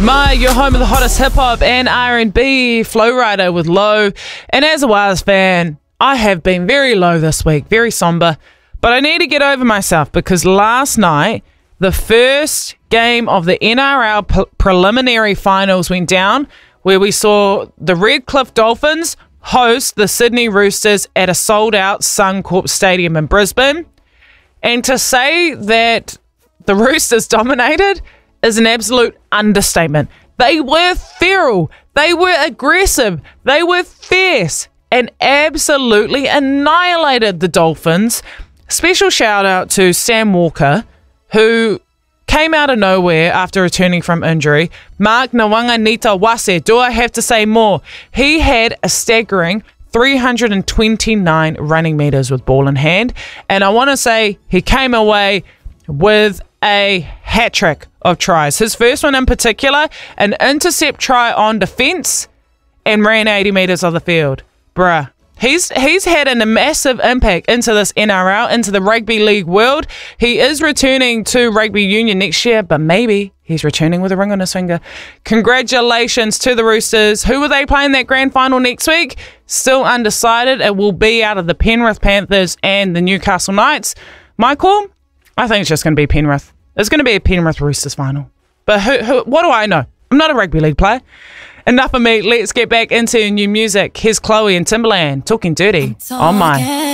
Your home of the hottest hip-hop and R&B, Flow Rider with Low. And as a Wales fan, I have been very low this week, very somber. But I need to get over myself because last night, the first game of the NRL preliminary finals went down, where we saw the Redcliffe Dolphins host the Sydney Roosters at a sold-out Suncorp Stadium in Brisbane. And to say that the Roosters dominated is an absolute understatement. They were feral, they were aggressive, they were fierce, and absolutely annihilated the Dolphins. Special shout out to Sam Walker, who came out of nowhere after returning from injury. Mark Nawanganita Wase, do I have to say more? He had a staggering 329 running meters with ball in hand, and I want to say he came away with a hat trick of tries. His first one in particular, an intercept try on defence, and ran 80 metres of the field. Bruh. He's had a massive impact into this NRL, into the rugby league world. He is returning to rugby union next year, but maybe he's returning with a ring on his finger. Congratulations to the Roosters. Who will they play in that grand final next week? Still undecided. It will be out of the Penrith Panthers and the Newcastle Knights. My call? I think it's just going to be Penrith. It's going to be a Penrith Roosters final. But what do I know? I'm not a rugby league player. Enough of me. Let's get back into new music. Here's Chloe and Timbaland talking dirty on Mine.